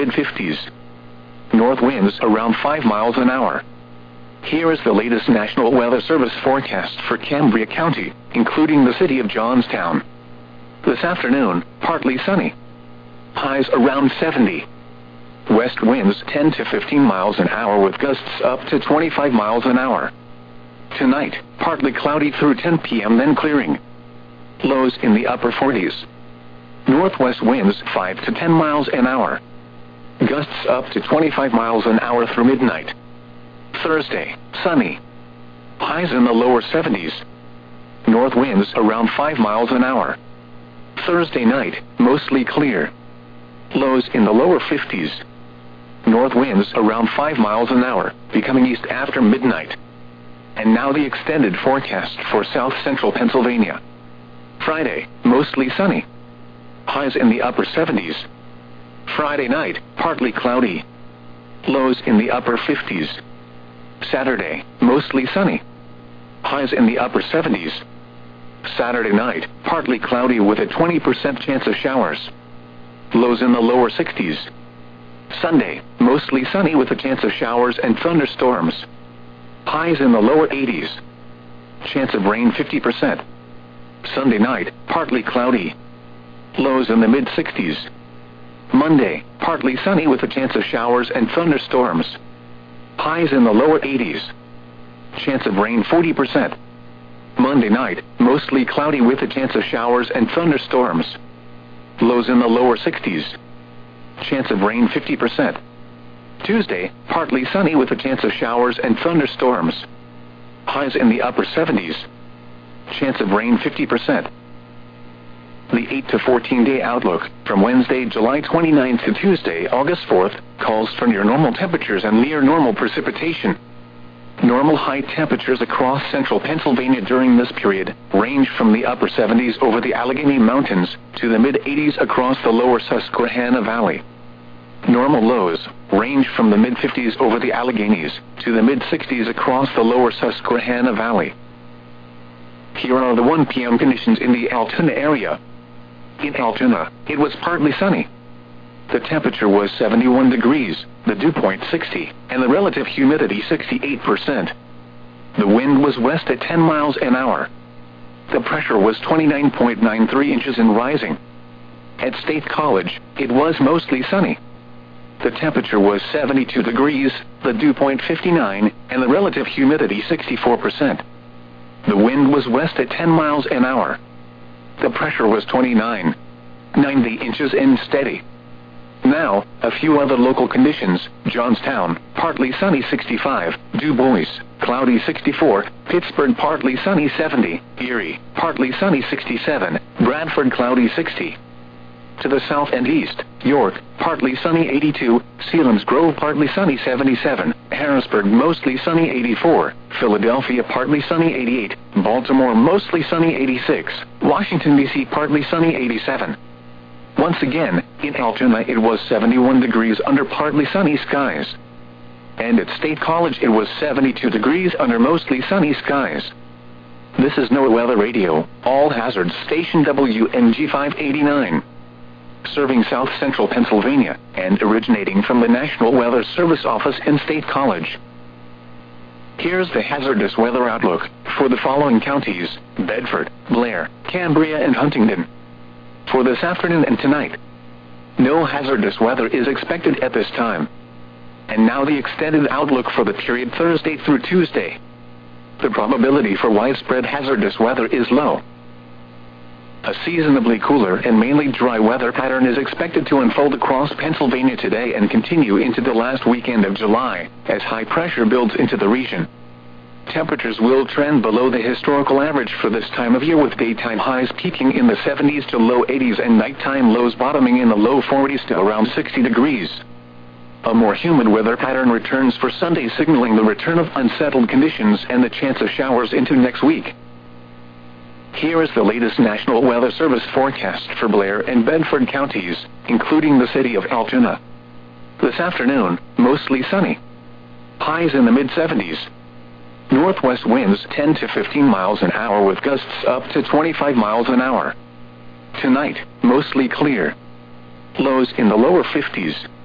mid-50s. North winds around 5 miles an hour. Here is the latest National Weather Service forecast for Cambria County, including the city of Johnstown. This afternoon, partly sunny. Highs around 70. West winds 10 to 15 miles an hour with gusts up to 25 miles an hour. Tonight, partly cloudy through 10 p.m. then clearing. Lows in the upper 40s. Northwest winds 5 to 10 miles an hour. Gusts up to 25 miles an hour through midnight. Thursday, sunny. Highs in the lower 70s. North winds around 5 miles an hour. Thursday night, mostly clear. Lows in the lower 50s. North winds around 5 miles an hour, becoming east after midnight. And now the extended forecast for south central Pennsylvania. Friday, mostly sunny. Highs in the upper 70s. Friday night, partly cloudy. Lows in the upper 50s. Saturday, mostly sunny. Highs in the upper 70s. Saturday night, partly cloudy with a 20% chance of showers. Lows in the lower 60s. Sunday, mostly sunny with a chance of showers and thunderstorms. Highs in the lower 80s. Chance of rain 50%. Sunday night, partly cloudy. Lows in the mid-60s. Monday, partly sunny with a chance of showers and thunderstorms. Highs in the lower 80s. Chance of rain 40%. Monday night, mostly cloudy with a chance of showers and thunderstorms. Lows in the lower 60s. Chance of rain 50%. Tuesday, partly sunny with a chance of showers and thunderstorms. Highs in the upper 70s. Chance of rain 50%. The 8 to 14-day outlook, from Wednesday, July 29th to Tuesday, August 4th, calls for near normal temperatures and near normal precipitation. Normal high temperatures across central Pennsylvania during this period range from the upper 70s over the Allegheny Mountains to the mid-80s across the lower Susquehanna Valley. Normal lows range from the mid-50s over the Alleghenies to the mid-60s across the lower Susquehanna Valley. Here are the 1 p.m. conditions in the Altoona area. In Altoona, it was partly sunny. The temperature was 71 degrees, the dew point 60, and the relative humidity 68%. The wind was west at 10 miles an hour. The pressure was 29.93 inches and rising. At State College, it was mostly sunny. The temperature was 72 degrees, the dew point 59, and the relative humidity 64%. The wind was west at 10 miles an hour. The pressure was 29.90 inches and steady. Now, a few other local conditions. Johnstown, partly sunny 65, Du Bois, cloudy 64, Pittsburgh partly sunny 70, Erie, partly sunny 67, Bradford cloudy 60. To the south and east, York, partly sunny 82, Selinsgrove partly sunny 77, Harrisburg mostly sunny 84, Philadelphia partly sunny 88, Baltimore mostly sunny 86, Washington, D.C. partly sunny 87. Once again, in Altoona it was 71 degrees under partly sunny skies. And at State College it was 72 degrees under mostly sunny skies. This is NOAA Weather Radio, All Hazards Station WNG 589. Serving south central Pennsylvania, and originating from the National Weather Service office in State College. Here's the hazardous weather outlook for the following counties: Bedford, Blair, Cambria, and Huntingdon. For this afternoon and tonight, no hazardous weather is expected at this time. And now the extended outlook for the period Thursday through Tuesday. The probability for widespread hazardous weather is low. A seasonably cooler and mainly dry weather pattern is expected to unfold across Pennsylvania today and continue into the last weekend of July, as high pressure builds into the region. Temperatures will trend below the historical average for this time of year, with daytime highs peaking in the 70s to low 80s and nighttime lows bottoming in the low 40s to around 60 degrees. A more humid weather pattern returns for Sunday, signaling the return of unsettled conditions and the chance of showers into next week. Here is the latest National Weather Service forecast for Blair and Bedford counties, including the city of Altoona. This afternoon, mostly sunny. Highs in the mid-70s. Northwest winds 10 to 15 miles an hour with gusts up to 25 miles an hour. Tonight, mostly clear. Lows in the lower 50s.